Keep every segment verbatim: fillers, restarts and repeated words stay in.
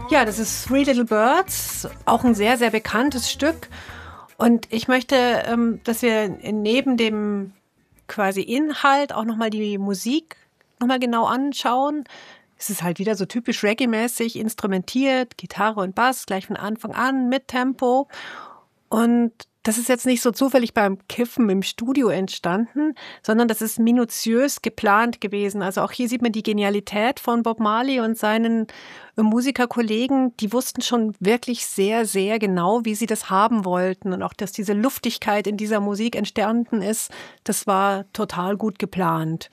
Ja, das ist Three Little Birds, auch ein sehr, sehr bekanntes Stück. Und ich möchte, ähm, dass wir neben dem quasi Inhalt auch nochmal die Musik nochmal genau anschauen. Es ist halt wieder so typisch Reggae-mäßig instrumentiert, Gitarre und Bass gleich von Anfang an mit Tempo. Und das ist jetzt nicht so zufällig beim Kiffen im Studio entstanden, sondern das ist minutiös geplant gewesen. Also auch hier sieht man die Genialität von Bob Marley und seinen Musikerkollegen. Die wussten schon wirklich sehr, sehr genau, wie sie das haben wollten. Und auch, dass diese Luftigkeit in dieser Musik entstanden ist, das war total gut geplant.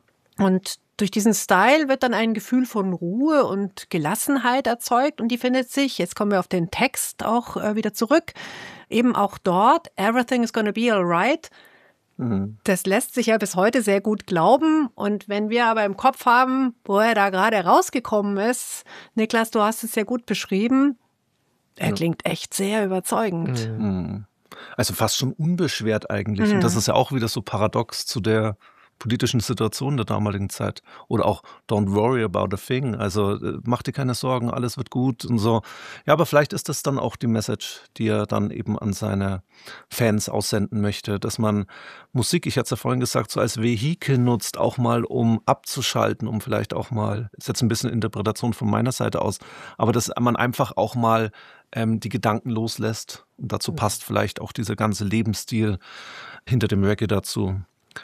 Und durch diesen Style wird dann ein Gefühl von Ruhe und Gelassenheit erzeugt und die findet sich, jetzt kommen wir auf den Text auch äh, wieder zurück, eben auch dort, everything is gonna be alright. Mhm. Das lässt sich ja bis heute sehr gut glauben und wenn wir aber im Kopf haben, wo er da gerade rausgekommen ist, Niklas, du hast es sehr gut beschrieben, er ja. klingt echt sehr überzeugend. Mhm. Also fast schon unbeschwert eigentlich mhm. und das ist ja auch wieder so paradox zu der politischen Situation der damaligen Zeit. Oder auch Don't worry about a thing. Also mach dir keine Sorgen, alles wird gut und so. Ja, aber vielleicht ist das dann auch die Message, die er dann eben an seine Fans aussenden möchte, dass man Musik, ich hatte es ja vorhin gesagt, so als Vehikel nutzt, auch mal um abzuschalten, um vielleicht auch mal, ist jetzt ein bisschen Interpretation von meiner Seite aus, aber dass man einfach auch mal ähm, die Gedanken loslässt. Und dazu passt vielleicht auch dieser ganze Lebensstil hinter dem Reggae dazu.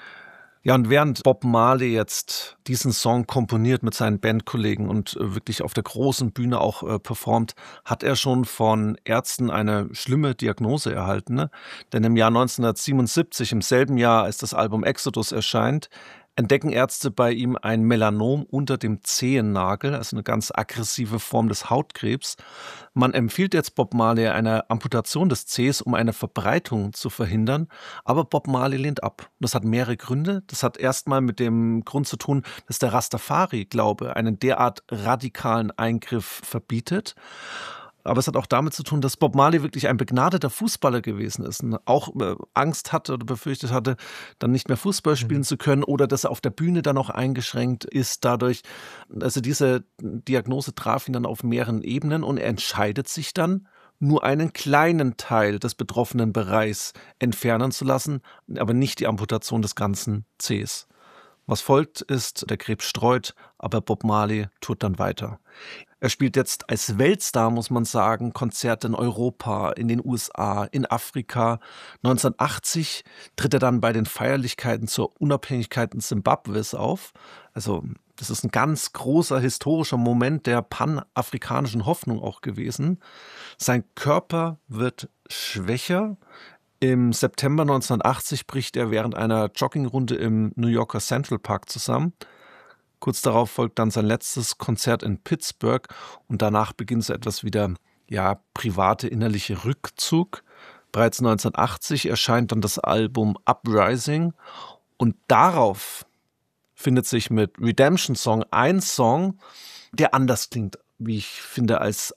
Ja, und während Bob Marley jetzt diesen Song komponiert mit seinen Bandkollegen und äh, wirklich auf der großen Bühne auch äh, performt, hat er schon von Ärzten eine schlimme Diagnose erhalten. Ne? Denn im Jahr neunzehnhundertsiebenundsiebzig, im selben Jahr, als das Album Exodus erscheint, entdecken Ärzte bei ihm ein Melanom unter dem Zehennagel, also eine ganz aggressive Form des Hautkrebs. Man empfiehlt jetzt Bob Marley eine Amputation des Zehs, um eine Verbreitung zu verhindern, aber Bob Marley lehnt ab. Das hat mehrere Gründe. Das hat erstmal mit dem Grund zu tun, dass der Rastafari-Glaube einen derart radikalen Eingriff verbietet. Aber es hat auch damit zu tun, dass Bob Marley wirklich ein begnadeter Fußballer gewesen ist und auch äh, Angst hatte oder befürchtet hatte, dann nicht mehr Fußball spielen mhm. zu können oder dass er auf der Bühne dann auch eingeschränkt ist dadurch. Also diese Diagnose traf ihn dann auf mehreren Ebenen und er entscheidet sich dann, nur einen kleinen Teil des betroffenen Bereichs entfernen zu lassen, aber nicht die Amputation des ganzen Zehs. Was folgt ist, der Krebs streut, aber Bob Marley tut dann weiter. Er spielt jetzt als Weltstar, muss man sagen, Konzerte in Europa, in den U S A, in Afrika. neunzehnhundertachtzig tritt er dann bei den Feierlichkeiten zur Unabhängigkeit Simbabwes auf. Also das ist ein ganz großer historischer Moment der panafrikanischen Hoffnung auch gewesen. Sein Körper wird schwächer. Im September neunzehnhundertachtzig bricht er während einer Joggingrunde im New Yorker Central Park zusammen. Kurz darauf folgt dann sein letztes Konzert in Pittsburgh und danach beginnt so etwas wie der ja, private innerliche Rückzug. Bereits neunzehnhundertachtzig erscheint dann das Album Uprising und darauf findet sich mit Redemption Song ein Song, der anders klingt, wie ich finde, als